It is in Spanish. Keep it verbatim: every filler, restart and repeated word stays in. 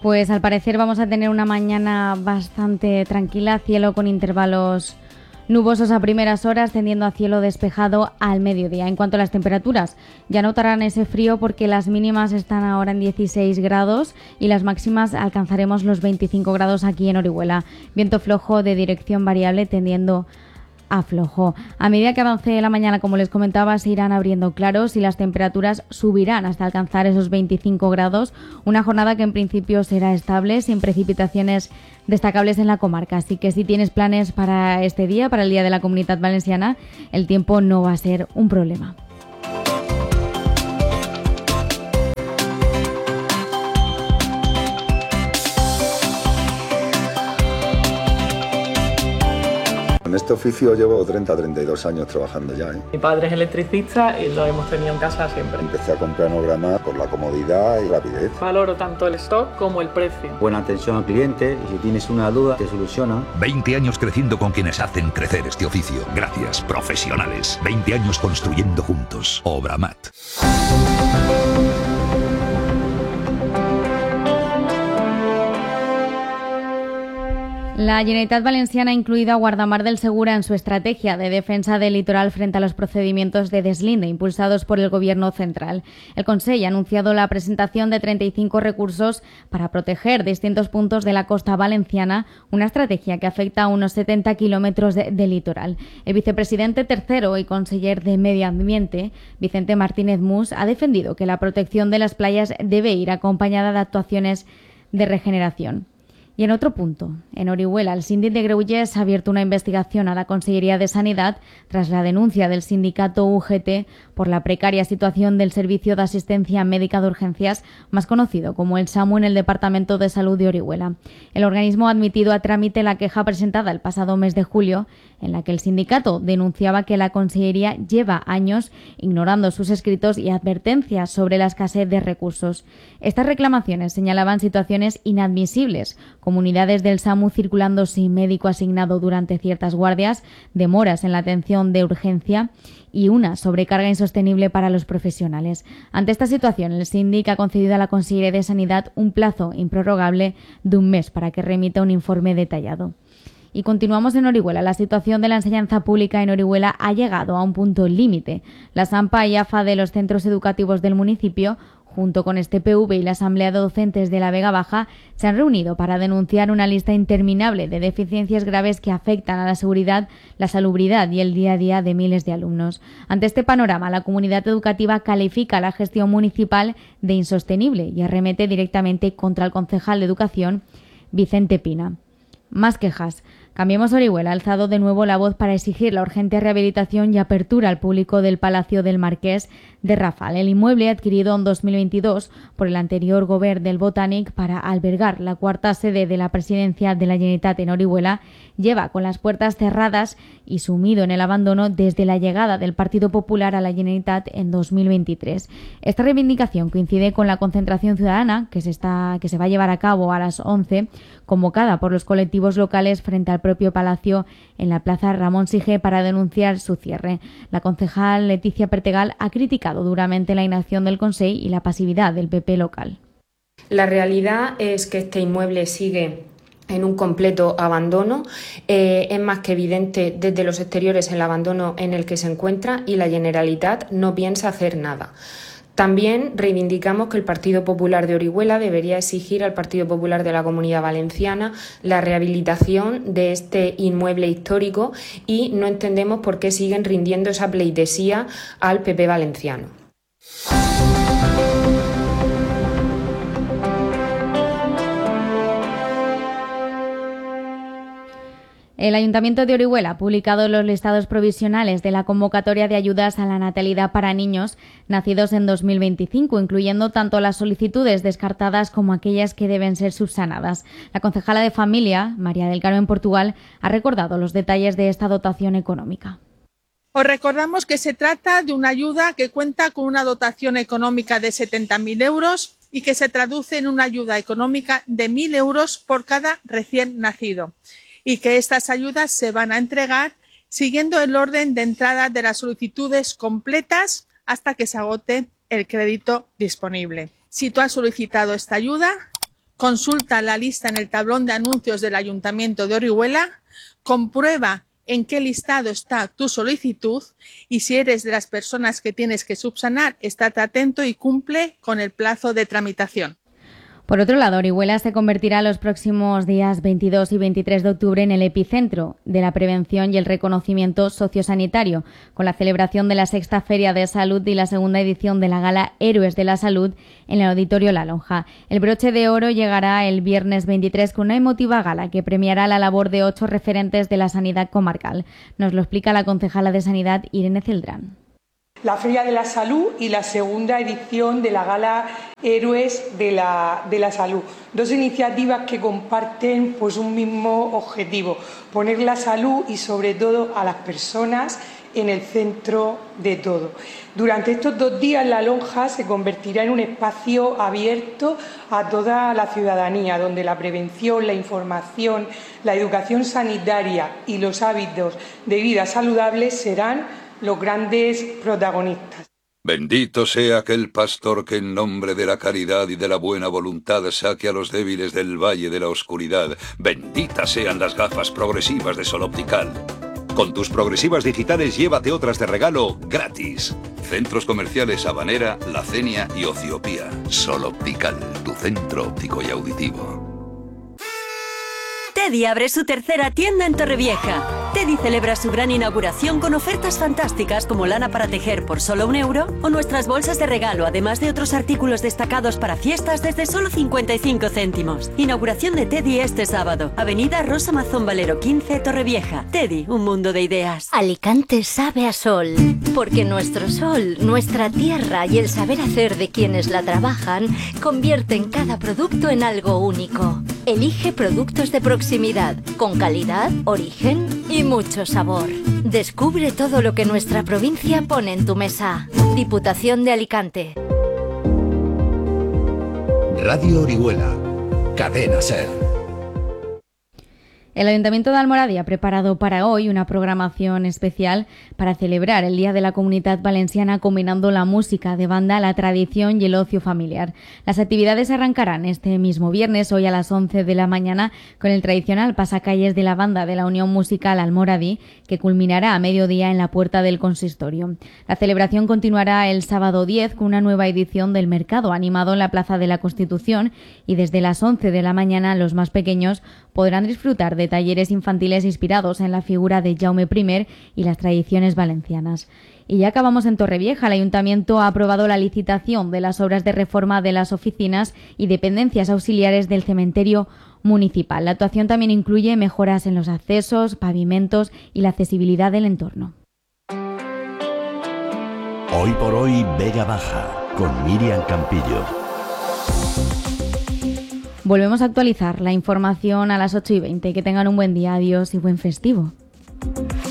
Pues al parecer vamos a tener una mañana bastante tranquila, cielo con intervalos nubosos a primeras horas, tendiendo a cielo despejado al mediodía. En cuanto a las temperaturas, ya notarán ese frío porque las mínimas están ahora en dieciséis grados y las máximas alcanzaremos los veinticinco grados aquí en Orihuela. Viento flojo de dirección variable tendiendo a flojo. A medida que avance la mañana, como les comentaba, se irán abriendo claros y las temperaturas subirán hasta alcanzar esos veinticinco grados. Una jornada que en principio será estable, sin precipitaciones destacables en la comarca. Así que si tienes planes para este día, para el Día de la Comunidad Valenciana, el tiempo no va a ser un problema. En este oficio llevo treinta a treinta y dos años trabajando ya, ¿eh? Mi padre es electricista y lo hemos tenido en casa siempre. Empecé a comprar Nograma por la comodidad y rapidez. Valoro tanto el stock como el precio. Buena atención al cliente y si tienes una duda te soluciona. veinte años creciendo con quienes hacen crecer este oficio. Gracias, profesionales. veinte años construyendo juntos. Obramat. La Generalitat Valenciana ha incluido a Guardamar del Segura en su estrategia de defensa del litoral frente a los procedimientos de deslinde impulsados por el Gobierno central. El Consell ha anunciado la presentación de treinta y cinco recursos para proteger distintos puntos de la costa valenciana, una estrategia que afecta a unos setenta kilómetros de, de litoral. El vicepresidente tercero y conseller de Medio Ambiente, Vicente Martínez Mus, ha defendido que la protección de las playas debe ir acompañada de actuaciones de regeneración. Y en otro punto, en Orihuela, el síndic de Greuges ha abierto una investigación a la Consellería de Sanidad tras la denuncia del sindicato U G T por la precaria situación del Servicio de Asistencia Médica de Urgencias, más conocido como el SAMU, en el Departamento de Salud de Orihuela. El organismo ha admitido a trámite la queja presentada el pasado mes de julio, en la que el sindicato denunciaba que la Consellería lleva años ignorando sus escritos y advertencias sobre la escasez de recursos. Estas reclamaciones señalaban situaciones inadmisibles, como unidades del SAMU circulando sin médico asignado durante ciertas guardias, demoras en la atención de urgencia y una sobrecarga insostenible para los profesionales. Ante esta situación, el síndic ha concedido a la Consellería de Sanidad un plazo improrrogable de un mes para que remita un informe detallado. Y continuamos en Orihuela. La situación de la enseñanza pública en Orihuela ha llegado a un punto límite. La SAMPA y AFA de los centros educativos del municipio, junto con este P V y la Asamblea de Docentes de la Vega Baja, se han reunido para denunciar una lista interminable de deficiencias graves que afectan a la seguridad, la salubridad y el día a día de miles de alumnos. Ante este panorama, la comunidad educativa califica la gestión municipal de insostenible y arremete directamente contra el concejal de Educación, Vicente Pina. Más quejas. Cambiemos Orihuela ha alzado de nuevo la voz para exigir la urgente rehabilitación y apertura al público del Palacio del Marqués de Rafal, el inmueble adquirido en dos mil veintidós por el anterior Govern del Botànic para albergar la cuarta sede de la presidencia de la Generalitat en Orihuela, lleva con las puertas cerradas y sumido en el abandono desde la llegada del Partido Popular a la Generalitat en dos mil veintitrés. Esta reivindicación coincide con la concentración ciudadana que se, está, que se va a llevar a cabo a las once, convocada por los colectivos locales frente al propio Palacio en la Plaza Ramón Sige para denunciar su cierre. La concejal Leticia Pertegal ha criticado duramente la inacción del Consell y la pasividad del P P local. La realidad es que este inmueble sigue en un completo abandono. Eh, es más que evidente desde los exteriores el abandono en el que se encuentra y la Generalitat no piensa hacer nada. También reivindicamos que el Partido Popular de Orihuela debería exigir al Partido Popular de la Comunidad Valenciana la rehabilitación de este inmueble histórico y no entendemos por qué siguen rindiendo esa pleitesía al P P valenciano. El Ayuntamiento de Orihuela ha publicado los listados provisionales de la convocatoria de ayudas a la natalidad para niños nacidos en dos mil veinticinco, incluyendo tanto las solicitudes descartadas como aquellas que deben ser subsanadas. La concejala de Familia, María del Carmen Portugal, ha recordado los detalles de esta dotación económica. Os recordamos que se trata de una ayuda que cuenta con una dotación económica de setenta mil euros y que se traduce en una ayuda económica de mil euros por cada recién nacido, y que estas ayudas se van a entregar siguiendo el orden de entrada de las solicitudes completas hasta que se agote el crédito disponible. Si tú has solicitado esta ayuda, Consulta la lista en el tablón de anuncios del Ayuntamiento de Orihuela, comprueba en qué listado está tu solicitud y si eres de las personas que tienes que subsanar, estate atento y cumple con el plazo de tramitación. Por otro lado, Orihuela se convertirá los próximos días veintidós y veintitrés de octubre en el epicentro de la prevención y el reconocimiento sociosanitario, con la celebración de la sexta Feria de Salud y la segunda edición de la Gala Héroes de la Salud en el Auditorio La Lonja. El broche de oro llegará el viernes veintitrés con una emotiva gala que premiará la labor de ocho referentes de la sanidad comarcal. Nos lo explica la concejala de Sanidad, Irene Celdrán. La Feria de la Salud y la segunda edición de la Gala Héroes de la, de la Salud. Dos iniciativas que comparten pues, un mismo objetivo, poner la salud y sobre todo a las personas en el centro de todo. Durante estos dos días La Lonja se convertirá en un espacio abierto a toda la ciudadanía, donde la prevención, la información, la educación sanitaria y los hábitos de vida saludables serán los grandes protagonistas. Bendito sea aquel pastor que en nombre de la caridad y de la buena voluntad saque a los débiles del valle de la oscuridad. Benditas sean las gafas progresivas de Sol Optical. Con tus progresivas digitales llévate otras de regalo gratis. Centros comerciales Habanera, La Cenia y Ociopía. Sol Optical, tu centro óptico y auditivo. Teddy abre su tercera tienda en Torrevieja. Teddy celebra su gran inauguración con ofertas fantásticas como lana para tejer por solo un euro o nuestras bolsas de regalo, además de otros artículos destacados para fiestas desde solo cincuenta y cinco céntimos. Inauguración de Teddy este sábado. Avenida Rosa Mazón Valero quince, Torrevieja. Teddy, un mundo de ideas. Alicante sabe a sol, porque nuestro sol, nuestra tierra y el saber hacer de quienes la trabajan convierten cada producto en algo único. Elige productos de proximidad, con calidad, origen y mucho sabor. Descubre todo lo que nuestra provincia pone en tu mesa. Diputación de Alicante. Radio Orihuela, Cadena SER. El Ayuntamiento de Almoradí ha preparado para hoy una programación especial para celebrar el Día de la Comunidad Valenciana, combinando la música de banda, la tradición y el ocio familiar. Las actividades arrancarán este mismo viernes, hoy a las once de la mañana, con el tradicional pasacalles de la banda de la Unión Musical Almoradí, que culminará a mediodía en la puerta del consistorio. La celebración continuará el sábado diez con una nueva edición del mercado animado en la Plaza de la Constitución, y desde las once de la mañana los más pequeños podrán disfrutar de talleres infantiles inspirados en la figura de Jaume I y las tradiciones valencianas. Y ya acabamos en Torrevieja. El Ayuntamiento ha aprobado la licitación de las obras de reforma de las oficinas y dependencias auxiliares del cementerio municipal. La actuación también incluye mejoras en los accesos, pavimentos y la accesibilidad del entorno. Hoy por hoy, Vega Baja, con Miriam Campillo. Volvemos a actualizar la información a las ocho y veinte. Que tengan un buen día. Adiós y buen festivo.